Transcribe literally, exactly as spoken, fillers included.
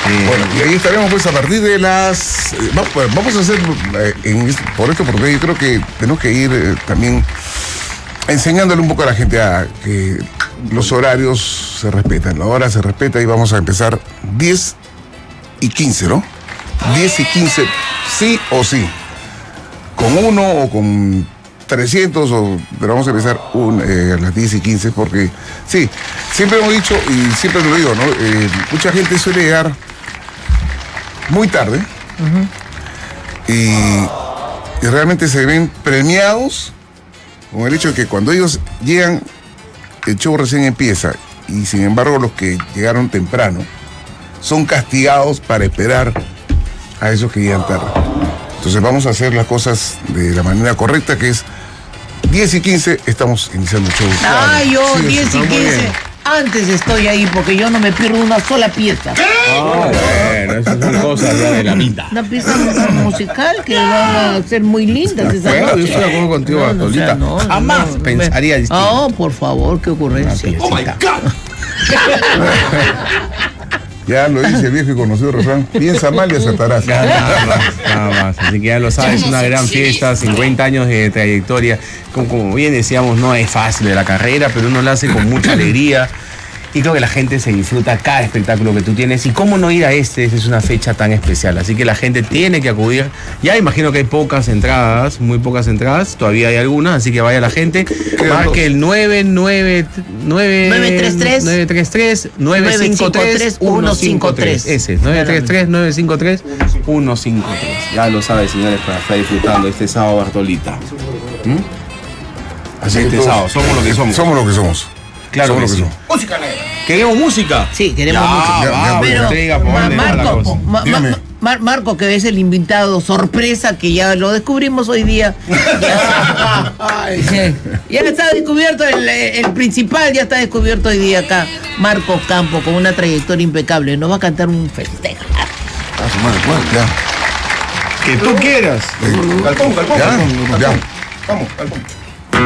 Sí. Bueno, y ahí estaremos pues a partir de las... Vamos a hacer, eh, en, por esto, porque yo creo que tenemos que ir eh, también enseñándole un poco a la gente a que los horarios se respetan, la hora se respeta y vamos a empezar diez y quince, ¿no? diez y quince, sí o sí. Con uno o con trescientos, o, pero vamos a empezar un, eh, a las diez y quince porque, sí, siempre hemos dicho y siempre lo digo, ¿no? Eh, mucha gente suele llegar muy tarde uh-huh. y, y realmente se ven premiados con el hecho de que cuando ellos llegan, el show recién empieza y sin embargo los que llegaron temprano son castigados para esperar a esos que llegan tarde. Entonces vamos a hacer las cosas de la manera correcta, que es diez y quince, estamos iniciando el show. Ah, yo sí, diez y quince, antes estoy ahí porque yo no me pierdo una sola pieza. Ah, bueno, esas son cosas ya de la vida. Una pieza musical que va a ser muy linda. Bueno, yo estoy de acuerdo contigo, no, no, Bartolita. No, Jamás no, pensaría me... distinto. Oh, por favor, qué ocurrencia. Oh my God. Ya lo dice el viejo y conocido refrán, piensa mal y acertarás. Nada más, nada más. Así que ya lo sabes, una gran fiesta, cincuenta años de trayectoria. Como, como bien decíamos, no es fácil de la carrera, pero uno lo hace con mucha alegría. Y creo que la gente se disfruta cada espectáculo que tú tienes. Y cómo no ir a este, es una fecha tan especial. Así que la gente tiene que acudir. Ya imagino que hay pocas entradas, muy pocas entradas. Todavía hay algunas, así que vaya la gente. Marque el nueve nueve nueve tres tres nueve cinco tres uno cinco tres. Ese, nueve tres tres nueve cinco tres uno cinco tres. Ya lo sabe, señores, para estar disfrutando este sábado, Bartolita. ¿Mm? Así este que sábado, somos lo que somos. Somos lo que somos. Claro que sí. Música negra. ¿Queremos música? Sí, queremos ya, música. Va, pero, entrega, ma Marco, ma ma ma Marco, que es el invitado sorpresa, que ya lo descubrimos hoy día. Ya, ya está descubierto, el, el principal ya está descubierto hoy día acá. Marco Campo, con una trayectoria impecable. Nos va a cantar un festejo. Que tú quieras. Galpón, galpón, ya, galpón. ya. Vamos, galpón.